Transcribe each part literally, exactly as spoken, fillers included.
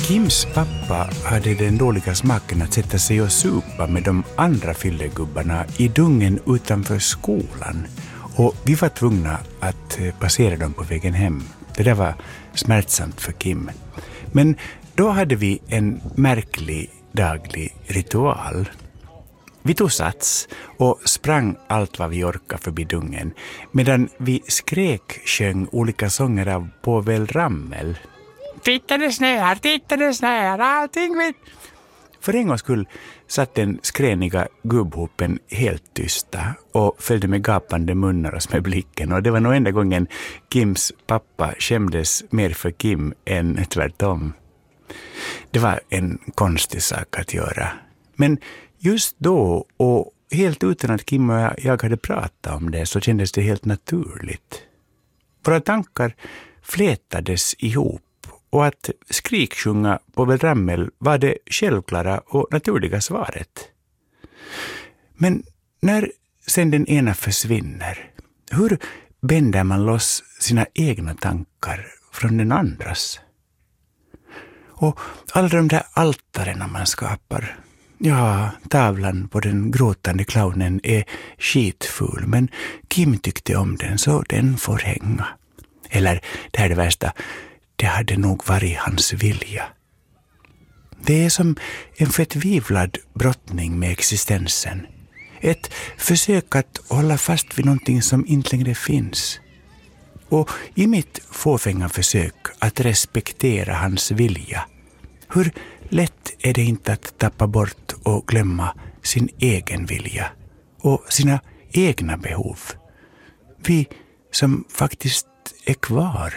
Kims pappa hade den dåliga smaken att sätta sig och supa med de andra fyllegubbarna i dungen utanför skolan. Och vi var tvungna att passera dem på vägen hem. Det där var smärtsamt för Kim. Men då hade vi en märklig daglig ritual. Vi tog sats och sprang allt vad vi orkade förbi dungen, medan vi skrek sjöng olika sånger av Povel Ramel. Titta det snöar, titta det snöar, allting vitt. För en gångs skull satt den skräniga gubbhopen helt tysta och följde med gapande munnar oss med blicken. Och det var nog enda gången Kims pappa skämdes mer för Kim än tvärtom. Det var en konstig sak att göra. Men just då, och helt utan att Kim och jag hade pratat om det, så kändes det helt naturligt. Våra tankar flätades ihop. Och att skriksjunga Povel Ramel var det självklara och naturliga svaret. Men när sen den ena försvinner, hur bänder man loss sina egna tankar från den andras? Och alla de där altarna man skapar. Ja, tavlan på den gråtande clownen är skitfull, men Kim tyckte om den så den får hänga. Eller, det här är det värsta, det hade nog varit hans vilja. Det är som en förtvivlad brottning med existensen. Ett försök att hålla fast vid någonting som inte längre finns. Och i mitt fåfänga försök att respektera hans vilja, hur lätt är det inte att tappa bort och glömma sin egen vilja och sina egna behov. Vi som faktiskt är kvar.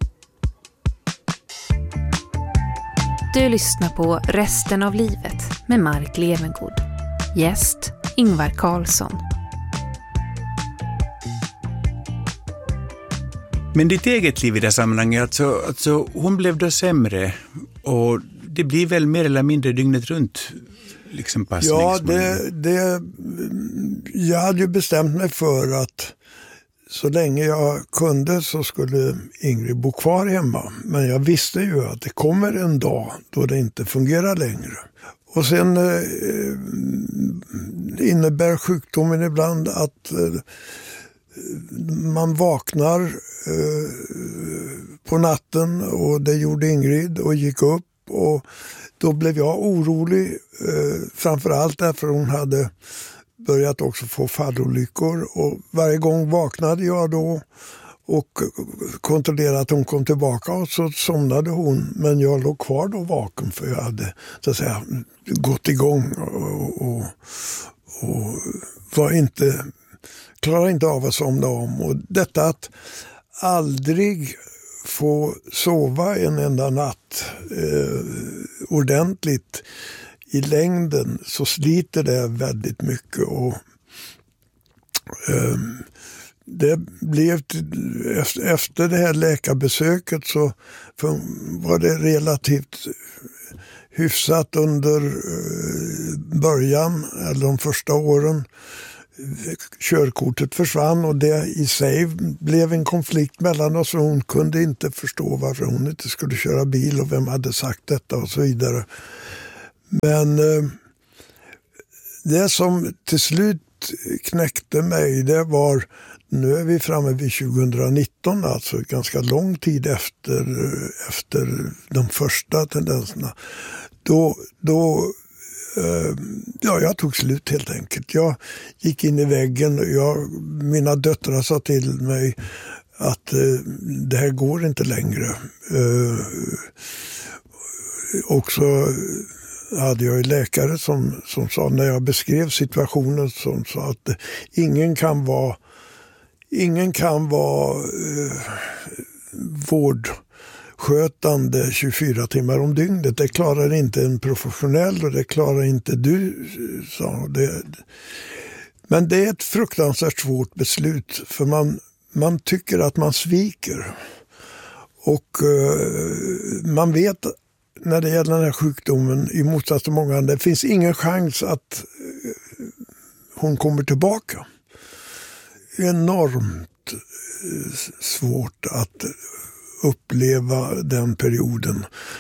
Du lyssnar på Resten av livet med Mark Levengood. Gäst Ingvar Carlsson. Men ditt eget liv i det sammanhanget, alltså, alltså hon blev då sämre och det blir väl mer eller mindre dygnet runt liksom passning? Ja, det, det, jag hade ju bestämt mig för att så länge jag kunde så skulle Ingrid bo kvar hemma. Men jag visste ju att det kommer en dag då det inte fungerar längre. Och sen eh, innebär sjukdomen ibland att eh, man vaknar eh, på natten, och det gjorde Ingrid, och gick upp. Och då blev jag orolig, eh, framförallt därför hon hade börjat också få fallolyckor, och varje gång vaknade jag då och kontrollerade att hon kom tillbaka, och så somnade hon, men jag låg kvar då vaken för jag hade så att säga gått igång och, och, och var inte, klarade inte av att somna om. Och detta att aldrig få sova en enda natt eh, ordentligt i längden, så sliter det väldigt mycket. Och eh, det blev efter, efter det här läkarbesöket så var det relativt hyfsat under eh, början eller de första åren. Körkortet försvann, och det i sig blev en konflikt mellan oss, och hon kunde inte förstå varför hon inte skulle köra bil och vem hade sagt detta och så vidare. Men eh, det som till slut knäckte mig, det var, nu är vi framme vid tjugonitton, alltså ganska lång tid efter, efter de första tendenserna. Då, då eh, ja, jag tog slut helt enkelt. Jag gick in i väggen, och jag, mina döttrar sa till mig att eh, det här går inte längre. Eh, också hade jag en läkare som, som sa, när jag beskrev situationen, som sa att ingen kan vara ingen kan vara eh, vårdskötande tjugofyra timmar om dygnet. Det klarar inte en professionell, och det klarar inte du, sa det. Men det är ett fruktansvärt svårt beslut, för man, man tycker att man sviker. Och eh, man vet när det gäller den här sjukdomen, i motsats till många andra, det finns ingen chans att hon kommer tillbaka. Enormt svårt att uppleva den perioden.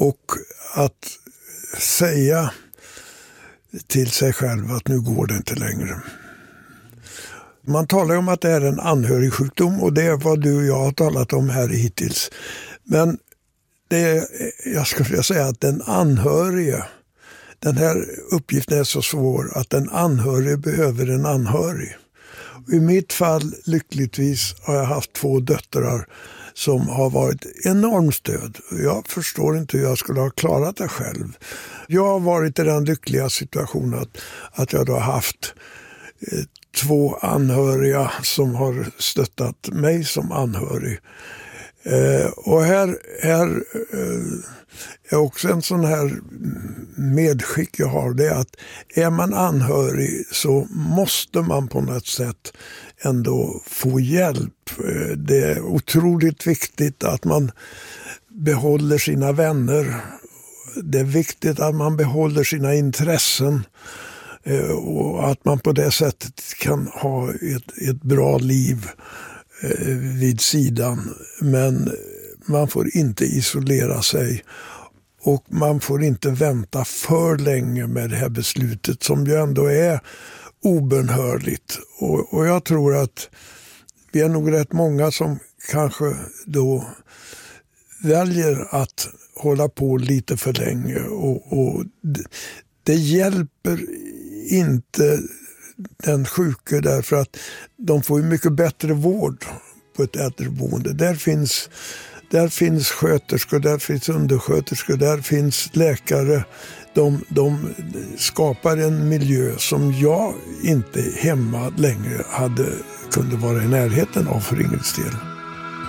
Och att säga till sig själv att nu går det inte längre. Man talar om att det är en anhörig sjukdom och det är vad du och jag har talat om här hittills. Men det är, jag skulle säga att den anhörige, den här uppgiften är så svår att den anhörige behöver en anhörig. I mitt fall lyckligtvis har jag haft två döttrar som har varit enormt stöd. Jag förstår inte hur jag skulle ha klarat det själv. Jag har varit i den lyckliga situationen att, att jag då har haft eh, två anhöriga som har stöttat mig som anhörig. Eh, och här, här eh, är också en sån här medskick jag har, det är att är man anhörig så måste man på något sätt ändå få hjälp. Eh, det är otroligt viktigt att man behåller sina vänner. Det är viktigt att man behåller sina intressen eh, och att man på det sättet kan ha ett, ett bra liv vid sidan, men man får inte isolera sig och man får inte vänta för länge med det här beslutet som ju ändå är obönhörligt. Och, och jag tror att vi är nog rätt många som kanske då väljer att hålla på lite för länge och, och det, det hjälper inte den sjuke därför att de får ju mycket bättre vård på ett äldreboende. Där finns, där finns sköterskor, där finns undersköterskor, där finns läkare. De, de skapar en miljö som jag inte hemma längre hade kunde vara i närheten av för ingen del.